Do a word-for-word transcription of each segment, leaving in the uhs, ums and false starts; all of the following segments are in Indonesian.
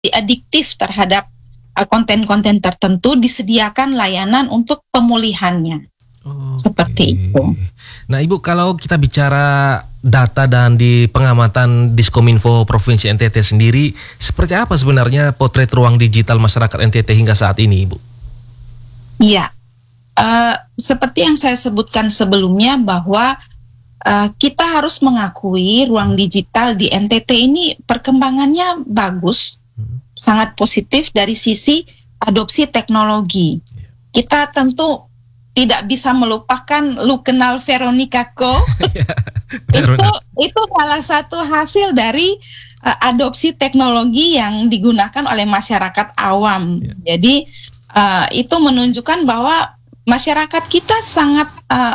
adiktif terhadap uh, konten-konten tertentu, disediakan layanan untuk pemulihannya. Oh, seperti okay. itu. Nah Ibu, kalau kita bicara data dan di pengamatan Diskominfo Provinsi N T T sendiri, seperti apa sebenarnya potret ruang digital masyarakat N T T hingga saat ini, Ibu? Iya, uh, seperti yang saya sebutkan sebelumnya bahwa uh, kita harus mengakui ruang digital di N T T ini perkembangannya bagus, hmm. sangat positif dari sisi adopsi teknologi. Kita tentu tidak bisa melupakan lu kenal Veronica Ko. itu itu salah satu hasil dari uh, adopsi teknologi yang digunakan oleh masyarakat awam. Yeah. Jadi uh, itu menunjukkan bahwa masyarakat kita sangat uh,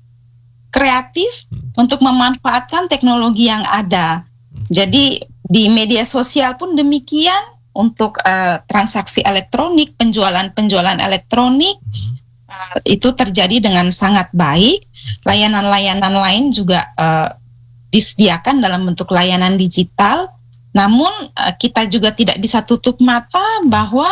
kreatif hmm. untuk memanfaatkan teknologi yang ada. Hmm. Jadi di media sosial pun demikian, untuk uh, transaksi elektronik, penjualan-penjualan elektronik. Hmm. Uh, itu terjadi dengan sangat baik. Layanan-layanan lain juga uh, disediakan dalam bentuk layanan digital. Namun uh, kita juga tidak bisa tutup mata bahwa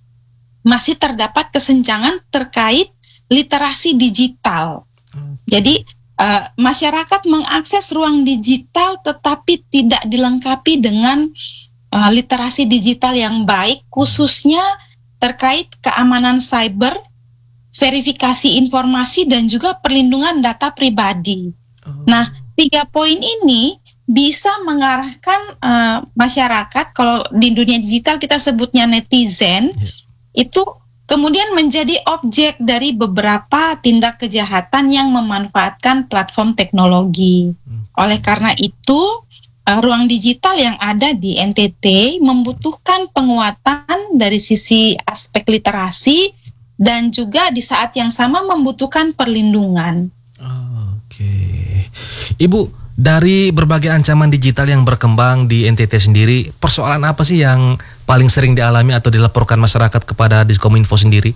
masih terdapat kesenjangan terkait literasi digital. Jadi uh, masyarakat mengakses ruang digital tetapi tidak dilengkapi dengan uh, literasi digital yang baik, khususnya terkait keamanan cyber, verifikasi informasi, dan juga perlindungan data pribadi. Oh. Nah, tiga poin ini bisa mengarahkan uh, masyarakat, kalau di dunia digital kita sebutnya netizen, yeah. itu kemudian menjadi objek dari beberapa tindak kejahatan yang memanfaatkan platform teknologi. Hmm. Oleh karena itu, uh, ruang digital yang ada di N T T membutuhkan penguatan dari sisi aspek literasi, dan juga di saat yang sama membutuhkan perlindungan. Oh, Oke, okay. Ibu, dari berbagai ancaman digital yang berkembang di N T T sendiri, persoalan apa sih yang paling sering dialami atau dilaporkan masyarakat kepada Diskominfo sendiri?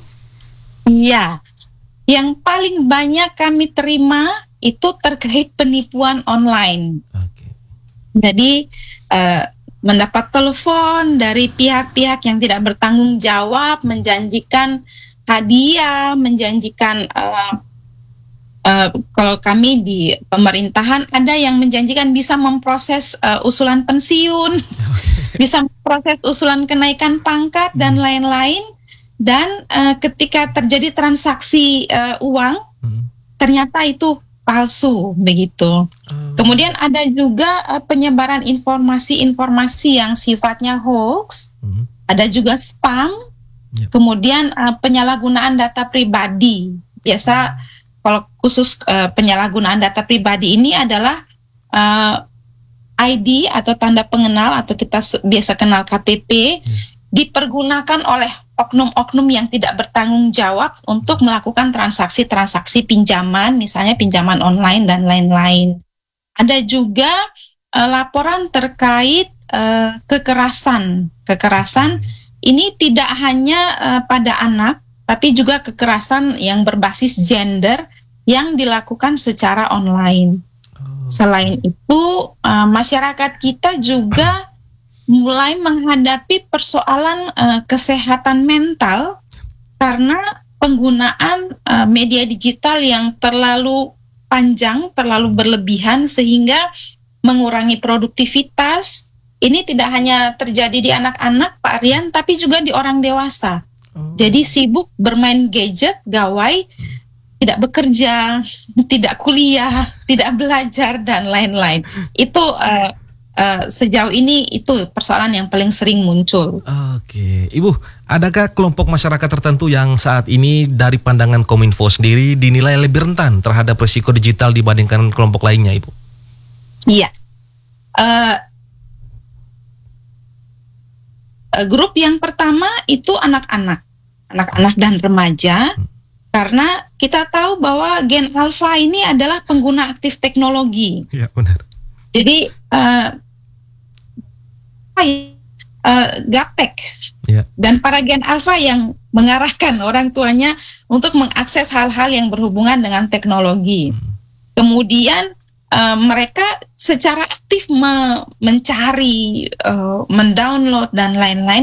Iya, yang paling banyak kami terima itu terkait penipuan online. Okay. Jadi uh, mendapat telepon dari pihak-pihak yang tidak bertanggung jawab, menjanjikan hadiah, menjanjikan uh, uh, kalau kami di pemerintahan ada yang menjanjikan bisa memproses uh, usulan pensiun, bisa memproses usulan kenaikan pangkat dan lain-lain. Dan uh, ketika terjadi transaksi uh, uang, hmm. ternyata itu palsu begitu. Hmm. Kemudian ada juga uh, penyebaran informasi-informasi yang sifatnya hoax, hmm. ada juga spam. Yep. Kemudian uh, penyalahgunaan data pribadi. Biasa kalau khusus uh, penyalahgunaan data pribadi ini adalah uh, I D atau tanda pengenal atau kita se- biasa kenal K T P, hmm. dipergunakan oleh oknum-oknum yang tidak bertanggung jawab untuk melakukan transaksi-transaksi pinjaman, misalnya pinjaman online dan lain-lain. Ada juga uh, laporan terkait uh, kekerasan. Kekerasan hmm. ini tidak hanya uh, pada anak, tapi juga kekerasan yang berbasis gender yang dilakukan secara online. Oh. Selain itu, uh, masyarakat kita juga mulai menghadapi persoalan uh, kesehatan mental karena penggunaan uh, media digital yang terlalu panjang, terlalu berlebihan sehingga mengurangi produktivitas. Ini tidak hanya terjadi di anak-anak, Pak Rian, tapi juga di orang dewasa. Oh. Jadi sibuk bermain gadget, gawai, tidak bekerja, tidak kuliah, tidak belajar, dan lain-lain. Itu uh, uh, sejauh ini itu persoalan yang paling sering muncul. Oke, Ibu, adakah kelompok masyarakat tertentu yang saat ini dari pandangan Kominfo sendiri dinilai lebih rentan terhadap risiko digital dibandingkan kelompok lainnya, Ibu? Iya. Uh, Grup yang pertama itu anak-anak, anak-anak dan remaja, hmm. karena kita tahu bahwa gen alpha ini adalah pengguna aktif teknologi. Ya, benar. Jadi uh, uh, gaptek ya. Dan para gen alpha yang mengarahkan orang tuanya untuk mengakses hal-hal yang berhubungan dengan teknologi. Hmm. Kemudian uh, mereka secara aktif me- mencari, uh, mendownload dan lain-lain